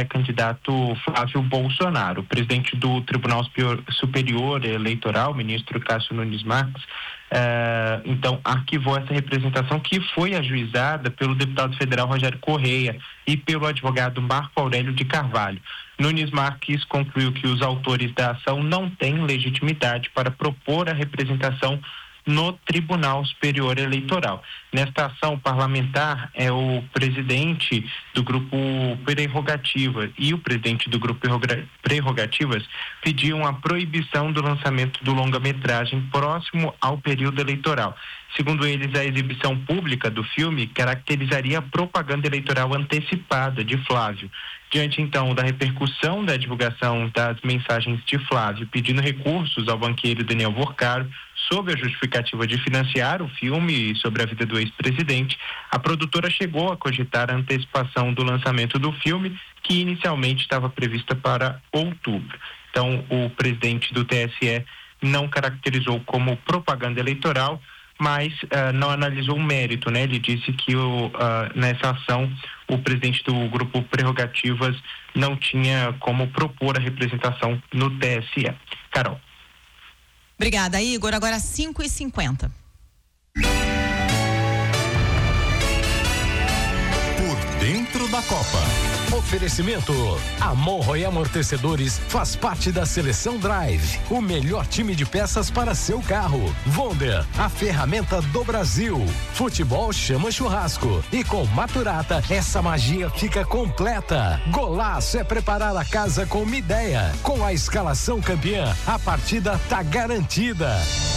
pré-candidato Flávio Bolsonaro. O presidente do Tribunal Superior Eleitoral, ministro Cássio Nunes Marques, então arquivou essa representação que foi ajuizada pelo deputado federal Rogério Correia e pelo advogado Marco Aurélio de Carvalho. Nunes Marques concluiu que os autores da ação não têm legitimidade para propor a representação no Tribunal Superior Eleitoral. Nesta ação parlamentar, o presidente do Grupo Prerrogativas e o presidente do Grupo Prerrogativas pediam a proibição do lançamento do longa-metragem próximo ao período eleitoral. Segundo eles, a exibição pública do filme caracterizaria a propaganda eleitoral antecipada de Flávio. Diante, então, da repercussão da divulgação das mensagens de Flávio pedindo recursos ao banqueiro Daniel Vorcaro sob a justificativa de financiar o filme sobre a vida do ex-presidente, a produtora chegou a cogitar a antecipação do lançamento do filme, que inicialmente estava prevista para outubro. Então, o presidente do TSE não caracterizou como propaganda eleitoral, mas não analisou o mérito, né? Ele disse que nessa ação o presidente do Grupo Prerrogativas não tinha como propor a representação no TSE. Carol. Obrigada, Igor. Agora 5h50. Por dentro da Copa. Oferecimento: Amorro e Amortecedores faz parte da Seleção Drive, o melhor time de peças para seu carro. Wonder, a ferramenta do Brasil. Futebol chama churrasco e com Maturata essa magia fica completa. Golaço é preparar a casa com uma ideia. Com a escalação campeã, a partida tá garantida.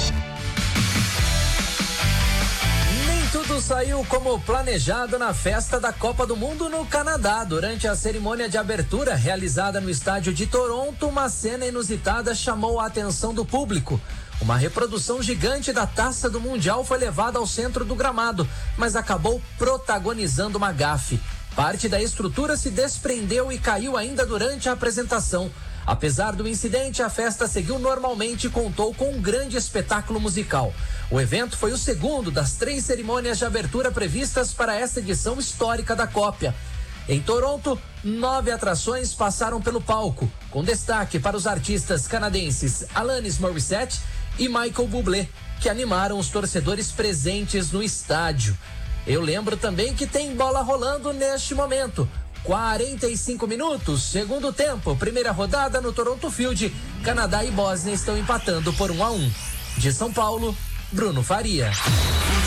Tudo saiu como planejado na festa da Copa do Mundo no Canadá. Durante a cerimônia de abertura realizada no estádio de Toronto, uma cena inusitada chamou a atenção do público. Uma reprodução gigante da Taça do Mundial foi levada ao centro do gramado, mas acabou protagonizando uma gafe. Parte da estrutura se desprendeu e caiu ainda durante a apresentação. Apesar do incidente, a festa seguiu normalmente e contou com um grande espetáculo musical. O evento foi o segundo das 3 cerimônias de abertura previstas para esta edição histórica da Copa. Em Toronto, 9 atrações passaram pelo palco, com destaque para os artistas canadenses Alanis Morissette e Michael Bublé, que animaram os torcedores presentes no estádio. Eu lembro também que tem bola rolando neste momento. 45 minutos, segundo tempo, primeira rodada no Toronto Field. Canadá e Bósnia estão empatando por 1-1. De São Paulo, Bruno Faria.